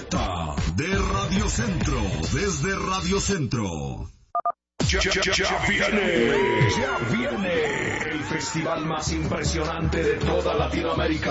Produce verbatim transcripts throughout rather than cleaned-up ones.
directa de Radio Centro, desde Radio Centro. Ya, ya, ya, ya viene, ya viene el festival más impresionante de toda Latinoamérica.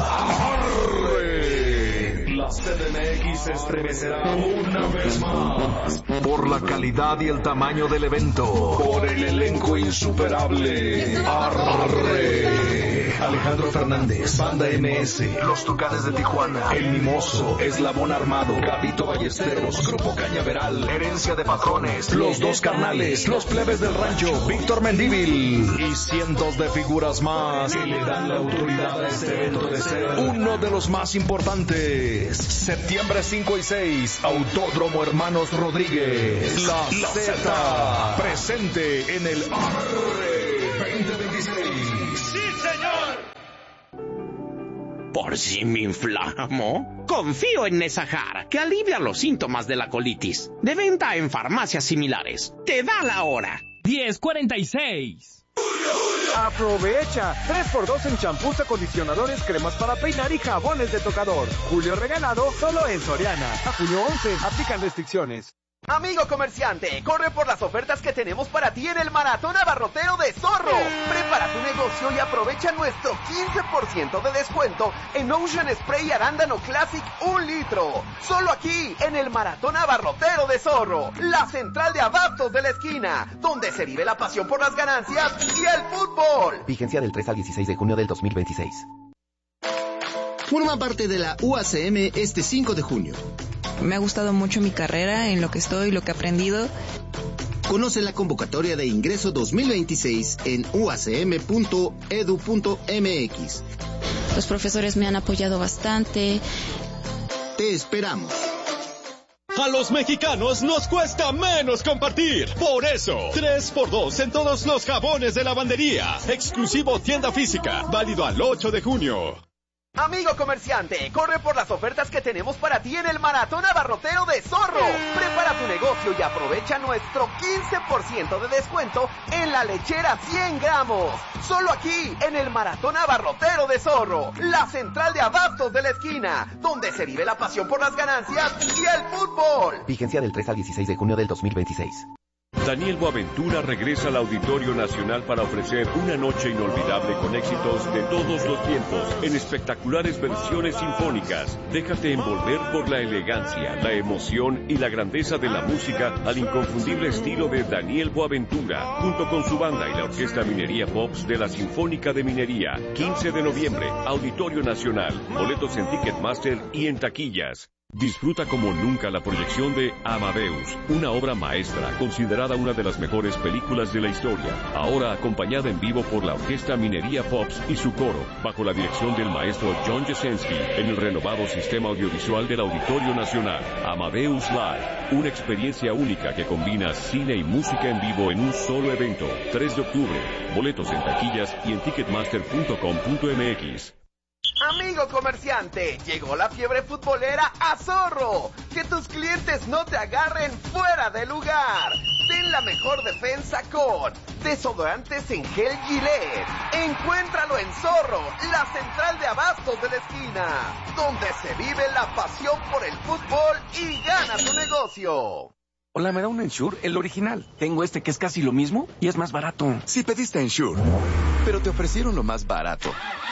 ¡Arre! La C D M X se estremecerá una vez más por la calidad y el tamaño del evento, por el elenco insuperable. ¡Arre! Alejandro Fernández, Banda M S, Los Tucanes de Tijuana, El Mimoso, Eslabón Armado, Gabito Ballesteros, Grupo Cañaveral, Herencia de Patrones, Los Dos Carnales, Los Plebes del Rancho, Víctor Mendívil y cientos de figuras más que le dan la autoridad a este evento de ser uno de los más importantes. Septiembre cinco y seis, Autódromo Hermanos Rodríguez, La, la Z, presente en el Arre veinte veintiséis. ¡Sí, señor! ¿Por si me inflamo? Confío en Nesajar, que alivia los síntomas de la colitis. De venta en farmacias similares. Te da la hora. diez cuarenta y seis. Aprovecha, tres por dos en champús, acondicionadores, cremas para peinar y jabones de tocador. Julio regalado solo en Soriana. A junio once, aplican restricciones. Amigo comerciante, corre por las ofertas que tenemos para ti en el Maratón Abarrotero de Zorro. Prepara tu negocio y aprovecha nuestro quince por ciento de descuento en Ocean Spray Arándano Classic un litro. Solo aquí, en el Maratón Abarrotero de Zorro, la central de abastos de la esquina, donde se vive la pasión por las ganancias y el fútbol. Vigencia del tres al dieciséis de junio del dos mil veintiséis. Forma parte de la U A C M este cinco de junio. Me ha gustado mucho mi carrera, en lo que estoy, lo que he aprendido. Conoce la convocatoria de ingreso dos mil veintiséis en u a c m punto e d u punto m x. Los profesores me han apoyado bastante. Te esperamos. A los mexicanos nos cuesta menos compartir. Por eso, tres por dos en todos los jabones de lavandería. Exclusivo tienda física, válido al ocho de junio. Amigo comerciante, corre por las ofertas que tenemos para ti en el Maratón Abarrotero de Zorro. Prepara tu negocio y aprovecha nuestro quince por ciento de descuento en la lechera cien gramos. Solo aquí, en el Maratón Abarrotero de Zorro, la central de abastos de la esquina, donde se vive la pasión por las ganancias y el fútbol. Vigencia del tres al dieciséis de junio del dos mil veintiséis. Daniel Boaventura regresa al Auditorio Nacional para ofrecer una noche inolvidable con éxitos de todos los tiempos en espectaculares versiones sinfónicas. Déjate envolver por la elegancia, la emoción y la grandeza de la música al inconfundible estilo de Daniel Boaventura, junto con su banda y la Orquesta Minería Pops de la Sinfónica de Minería. quince de noviembre, Auditorio Nacional. Boletos en Ticketmaster y en taquillas. Disfruta como nunca la proyección de Amadeus, una obra maestra considerada una de las mejores películas de la historia, ahora acompañada en vivo por la Orquesta Minería Pops y su coro, bajo la dirección del maestro John Jasenski, en el renovado sistema audiovisual del Auditorio Nacional. Amadeus Live, una experiencia única que combina cine y música en vivo en un solo evento. tres de octubre, boletos en taquillas y en ticketmaster punto com punto m x. Amigo comerciante, llegó la fiebre futbolera a Zorro. Que tus clientes no te agarren fuera de lugar. Ten la mejor defensa con desodorantes en gel Gillette. Encuéntralo en Zorro, la central de abastos de la esquina, donde se vive la pasión por el fútbol y gana tu negocio. Hola, ¿me da un Ensure? El original. Tengo este que es casi lo mismo y es más barato. Si pediste Ensure, pero te ofrecieron lo más barato.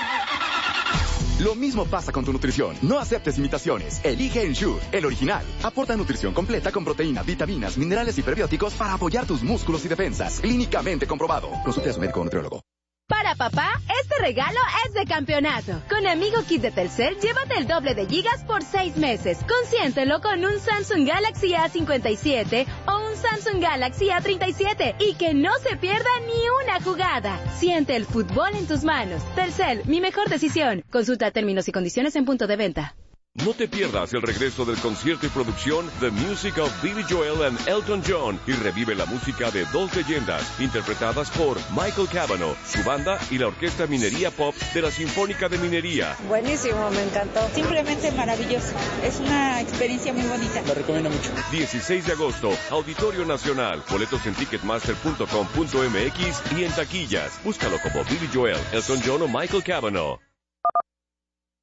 Lo mismo pasa con tu nutrición. No aceptes imitaciones. Elige Ensure, el original. Aporta nutrición completa con proteínas, vitaminas, minerales y prebióticos para apoyar tus músculos y defensas. Clínicamente comprobado. Consulte a su médico o nutriólogo. Para papá, este regalo es de campeonato. Con Amigo Kit de Telcel, llévate el doble de gigas por seis meses. Consiéntelo con un Samsung Galaxy A cincuenta y siete o un Samsung Galaxy A treinta y siete y que no se pierda ni una jugada. Siente el fútbol en tus manos. Telcel, mi mejor decisión. Consulta términos y condiciones en punto de venta. No te pierdas el regreso del concierto y producción The Music of Billy Joel and Elton John y revive la música de dos leyendas interpretadas por Michael Cavanaugh, su banda y la Orquesta Minería Pop de la Sinfónica de Minería. Buenísimo, me encantó. Simplemente maravilloso. Es una experiencia muy bonita. La recomiendo mucho. dieciséis de agosto, Auditorio Nacional. Boletos en ticketmaster punto com punto m x y en taquillas. Búscalo como Billy Joel, Elton John o Michael Cavanaugh.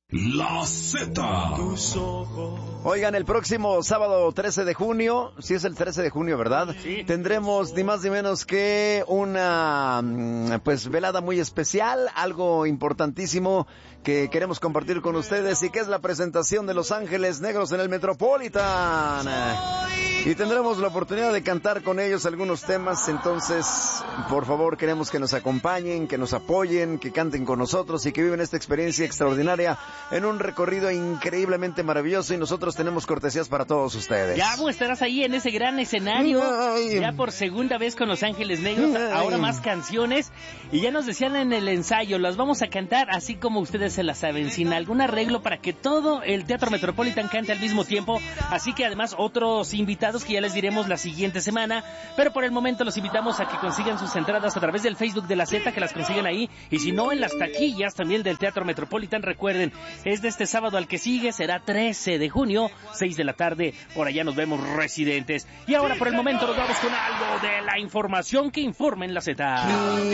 La Z. Oigan, el próximo sábado trece de junio, si es el trece de junio, ¿verdad? Sí. Tendremos ni más ni menos que una pues velada muy especial, algo importantísimo que queremos compartir con ustedes y que es la presentación de Los Ángeles Negros en el Metropolitan. Y tendremos la oportunidad de cantar con ellos algunos temas, entonces, por favor, queremos que nos acompañen, que nos apoyen, que canten con nosotros y que vivan esta experiencia extraordinaria en un recorrido increíblemente maravilloso y nosotros tenemos cortesías para todos ustedes. Ya vos estarás ahí en ese gran escenario, Ay. ya por segunda vez con Los Ángeles Negros, Ay. ahora más canciones, y ya nos decían en el ensayo, las vamos a cantar así como ustedes se las saben, sin algún arreglo para que todo el Teatro Metropolitan cante al mismo tiempo, así que además otros invitados que ya les diremos la siguiente semana, pero por el momento los invitamos a que consigan sus entradas a través del Facebook de la Z, que las consiguen ahí, y si no en las taquillas también del Teatro Metropolitan. Recuerden, es de este sábado al que sigue, será trece de junio, seis de la tarde, por allá nos vemos, residentes. Y ahora por el momento nos vamos con algo de la información que informa en la Z.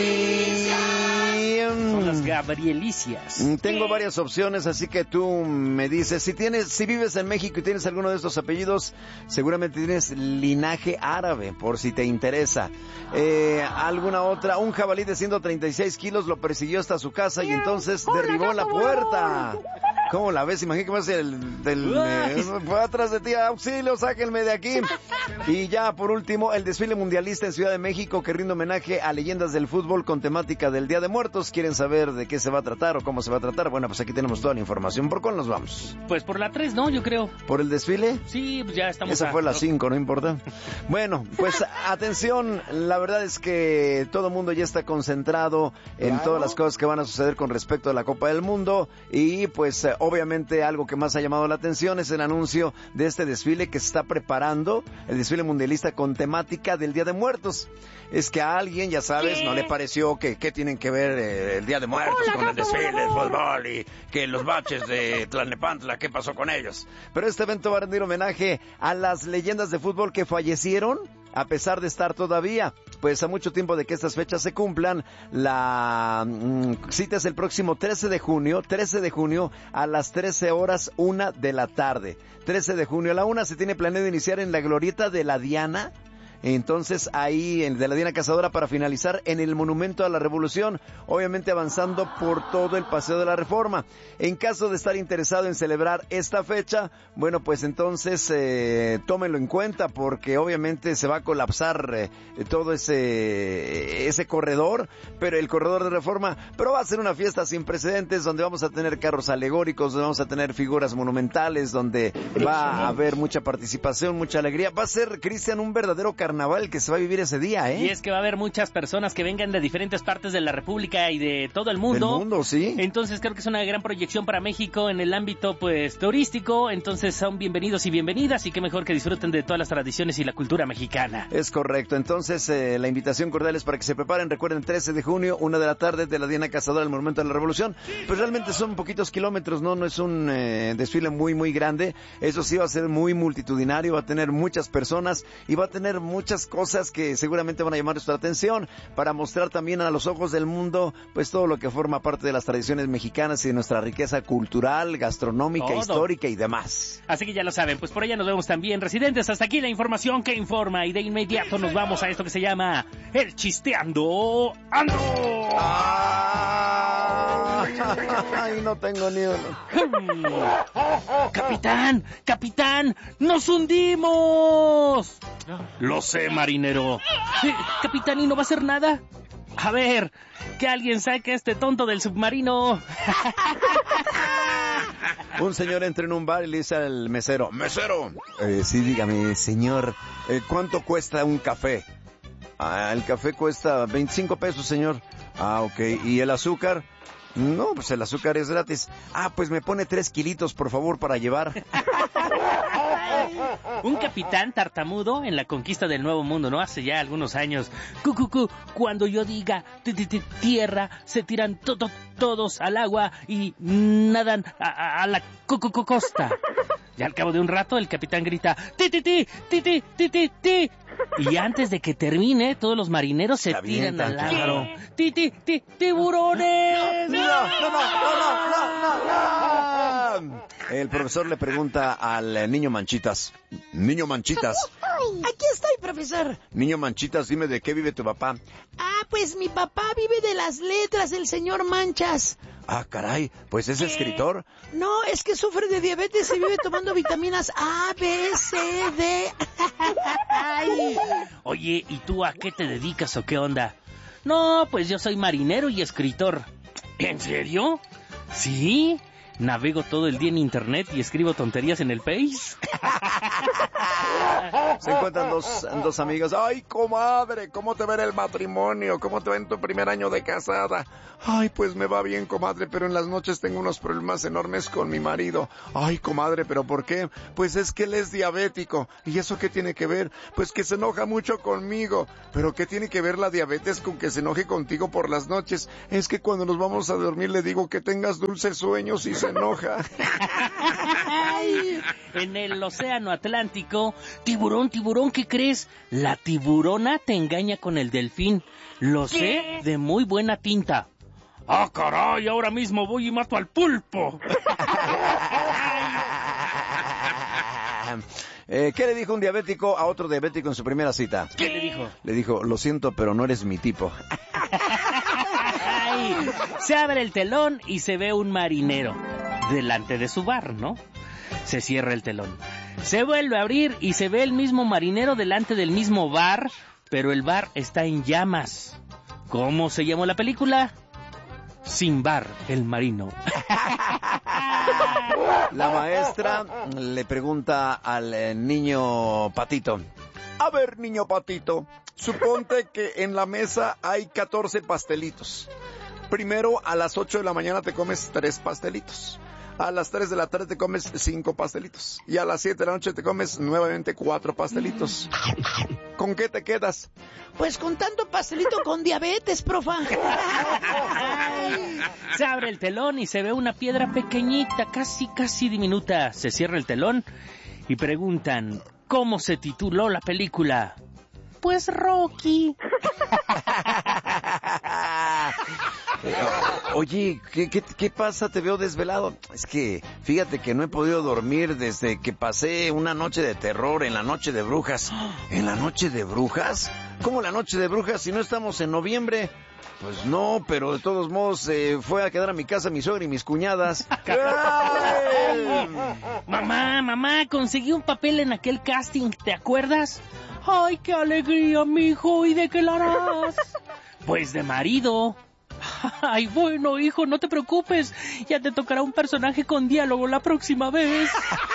Son las Gabrielicias. Tengo varias opciones, así que tú me dices, si tienes, si vives en México y tienes alguno de estos apellidos, seguramente tienes linaje árabe, por si te interesa. Eh, alguna otra, un jabalí de ciento treinta y seis kilos lo persiguió hasta su casa y entonces derribó la puerta. ¿Cómo la ves? Imagínate que vas el del eh, fue atrás de ti, auxilio, sáquenme de aquí. Y ya por último, el desfile mundialista en Ciudad de México que rinde homenaje a leyendas del fútbol con temática del Día de Muertos. ¿Quieren saber de qué se va a tratar o cómo se va a tratar? Bueno, pues aquí tenemos toda la información. ¿Por cuál nos vamos? Pues por la tres, ¿no? Yo creo. ¿Por el desfile? Sí, pues ya estamos. Esa a... fue la cinco, no importa. Bueno, pues atención, la verdad es que todo el mundo ya está concentrado en claro. todas las cosas que van a suceder con respecto a la Copa del Mundo y pues obviamente algo que más ha llamado la atención es el anuncio de este desfile que se está preparando, el desfile mundialista con temática del Día de Muertos. Es que a alguien, ya sabes, ¿Qué? no le pareció que qué tienen que ver eh, el Día de Muertos Hola, con el desfile del fútbol y que los baches de Tlalnepantla, ¿qué pasó con ellos? Pero este evento va a rendir homenaje a las leyendas de fútbol que fallecieron a pesar de estar todavía, pues a mucho tiempo de que estas fechas se cumplan. La mmm, cita es el próximo trece de junio, trece de junio a las trece horas una de la tarde. trece de junio a la una se tiene planeado iniciar en la glorieta de la Diana. Entonces ahí en de la Diana Cazadora para finalizar en el Monumento a la Revolución, obviamente avanzando por todo el Paseo de la Reforma. En caso de estar interesado en celebrar esta fecha, bueno pues entonces eh, tómenlo en cuenta porque obviamente se va a colapsar eh, todo ese ese corredor, pero el corredor de Reforma, pero va a ser una fiesta sin precedentes donde vamos a tener carros alegóricos, donde vamos a tener figuras monumentales, donde va a haber mucha participación, mucha alegría. Va a ser, Cristian, un verdadero carnaval que se va a vivir ese día, ¿eh? Y es que va a haber muchas personas que vengan de diferentes partes de la República y de todo el mundo. Del mundo, sí. Entonces creo que es una gran proyección para México en el ámbito, pues, turístico. Entonces son bienvenidos y bienvenidas y qué mejor que disfruten de todas las tradiciones y la cultura mexicana. Es correcto. Entonces eh, la invitación cordial es para que se preparen. Recuerden, trece de junio, una de la tarde, de la Diana Cazadora del Monumento a la Revolución. Pues realmente son poquitos kilómetros, ¿no? No es un eh, desfile muy, muy grande. Eso sí va a ser muy multitudinario, va a tener muchas personas y va a tener muchas cosas que seguramente van a llamar nuestra atención para mostrar también a los ojos del mundo pues todo lo que forma parte de las tradiciones mexicanas y de nuestra riqueza cultural, gastronómica, todo. histórica y demás. Así que ya lo saben, pues por allá nos vemos también, residentes. Hasta aquí la información que informa y de inmediato nos vamos a esto que se llama El Chisteando Ando. Ah, ay, no tengo ni uno. Capitán, capitán, nos hundimos. Lo sé, marinero. Eh, capitán, ¿y no va a hacer nada? A ver, que alguien saque a este tonto del submarino. Un señor entra en un bar y le dice al mesero, mesero, eh, sí, dígame, señor, eh, ¿cuánto cuesta un café? Ah, el café cuesta veinticinco pesos, señor. Ah, ok, ¿y el azúcar? No, pues el azúcar es gratis. Ah, pues me pone tres kilitos, por favor, para llevar. Un capitán tartamudo en la conquista del Nuevo Mundo, ¿no? Hace ya algunos años. Cu, cu, cu, cuando yo diga tierra, se tiran to, to, todos al agua y nadan a, a, a la cu, cu, cu, costa. Y al cabo de un rato el capitán grita ti, ti, ti, ti, ti, ti, ti, ti. Y antes de que termine, todos los marineros se tiran al agua. Claro. ¡Ti, ti, ti, tiburones! ¡No, no, no, no, no, no, no! El profesor le pregunta al niño Manchitas. Niño Manchitas. Aquí estoy, profesor. Niño Manchitas, dime de qué vive tu papá. Ah, pues mi papá vive de las letras, el señor Manchas. Ah, caray, pues es escritor. No, es que sufre de diabetes y vive tomando vitaminas A, B, C, D. Ay. Oye, ¿y tú a qué te dedicas o qué onda? No, pues yo soy marinero y escritor. ¿En serio? ¿Sí? Navego todo el día en internet y escribo tonterías en el Face. Se encuentran dos, dos amigas. Ay, comadre, ¿cómo te va en el matrimonio? ¿Cómo te va en tu primer año de casada? Ay, pues me va bien, comadre, pero en las noches tengo unos problemas enormes con mi marido. Ay, comadre, ¿pero por qué? Pues es que él es diabético. ¿Y eso qué tiene que ver? Pues que se enoja mucho conmigo. ¿Pero qué tiene que ver la diabetes con que se enoje contigo por las noches? Es que cuando nos vamos a dormir le digo que tengas dulces sueños y se enoja. En el océano Atlántico, tiburón, tiburón, ¿qué crees? La tiburona te engaña con el delfín. Lo sé de muy buena tinta. ¡Ah, caray! Ahora mismo voy y mato al pulpo. Eh, ¿Qué le dijo un diabético a otro diabético en su primera cita? ¿Qué le dijo? Le dijo, lo siento, pero no eres mi tipo. Ay, se abre el telón y se ve un marinero delante de su bar, ¿no? Se cierra el telón. Se vuelve a abrir y se ve el mismo marinero delante del mismo bar, pero el bar está en llamas. ¿Cómo se llamó la película? Sin bar, el marino. La maestra le pregunta al eh, niño Patito. A ver, niño Patito, suponte que en la mesa hay catorce pastelitos. Primero, a las ocho de la mañana te comes tres pastelitos. A las tres de la tarde te comes cinco pastelitos. Y a las siete de la noche te comes nuevamente cuatro pastelitos. ¿Con qué te quedas? Pues con tanto pastelito con diabetes, profa. Se abre el telón y se ve una piedra pequeñita, casi, casi diminuta. Se cierra el telón y preguntan, ¿cómo se tituló la película? Pues Rocky. Oye, ¿qué, qué, ¿qué pasa? Te veo desvelado. Es que, fíjate que no he podido dormir desde que pasé una noche de terror en la noche de brujas. ¿En la noche de brujas? ¿Cómo la noche de brujas si no estamos en noviembre? Pues no, pero de todos modos eh, fue a quedar a mi casa mi suegra y mis cuñadas. Mamá, mamá, conseguí un papel en aquel casting, ¿te acuerdas? ¡Ay, qué alegría, mijo! ¿Y de qué la harás? Pues de marido. Ay, bueno, hijo, no te preocupes. Ya te tocará un personaje con diálogo la próxima vez.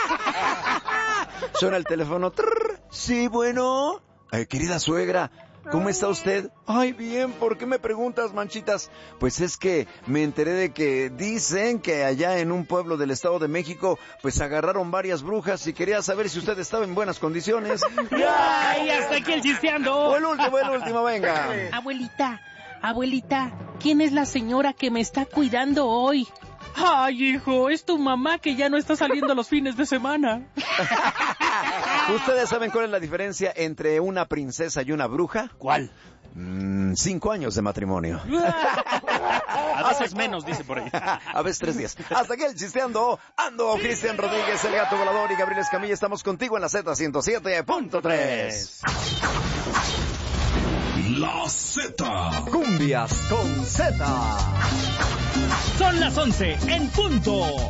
Suena el teléfono. Trrr. Sí, bueno. Ay, querida suegra, ¿cómo está usted? Ay, bien, ¿por qué me preguntas, Manchitas? Pues es que me enteré de que dicen que allá en un pueblo del Estado de México, pues agarraron varias brujas y quería saber si usted estaba en buenas condiciones. ¡Ay, hasta aquí el chisteando! O el último, el último, venga. Abuelita, abuelita, ¿quién es la señora que me está cuidando hoy? Ay, hijo, es tu mamá que ya no está saliendo los fines de semana. ¿Ustedes saben cuál es la diferencia entre una princesa y una bruja? ¿Cuál? Mm, cinco años de matrimonio. A veces menos, dice por ahí. A veces tres días. Hasta aquí el chisteando. Ando, Cristian Rodríguez, el Gato Volador y Gabriel Escamilla. Estamos contigo en la Z ciento siete punto tres. La Z. Cumbias con Z. Son las once en punto.